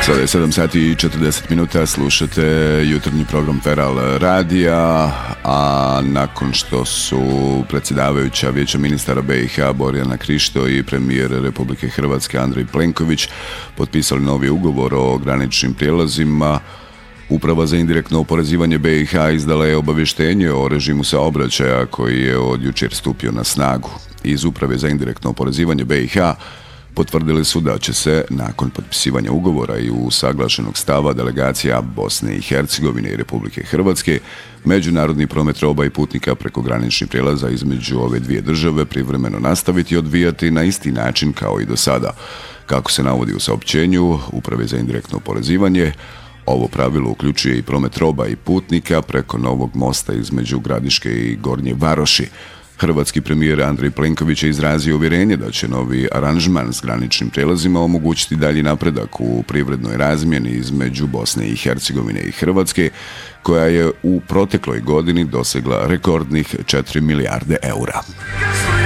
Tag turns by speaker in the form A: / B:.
A: Sada je 7 sati i 40 minuta, slušate jutarnji program Feral radija, a nakon što su predsjedavajuća Vijeća ministara BiH Borjana Krišto i premijer Republike Hrvatske Andrej Plenković potpisali novi ugovor o graničnim prijelazima, Uprava za indirektno oporezivanje BiH izdala je obavještenje o režimu saobraćaja koji je od jučer stupio na snagu. Iz Uprave za indirektno oporezivanje BiH potvrdili su da će se, nakon potpisivanja ugovora i usaglašenog stava delegacija Bosne i Hercegovine i Republike Hrvatske, međunarodni promet roba i putnika preko graničnih prijelaza između ove dvije države privremeno nastaviti odvijati na isti način kao i do sada. Kako se navodi u saopćenju Uprave za indirektno oporezivanje, ovo pravilo uključuje i promet roba i putnika preko novog mosta između Gradiške i Gornje Varoši. Hrvatski premijer Andrej Plenković je izrazio uvjerenje da će novi aranžman s graničnim prijelazima omogućiti dalji napredak u privrednoj razmjeni između Bosne i Hercegovine i Hrvatske, koja je u protekloj godini dosegla rekordnih 4 milijarde eura.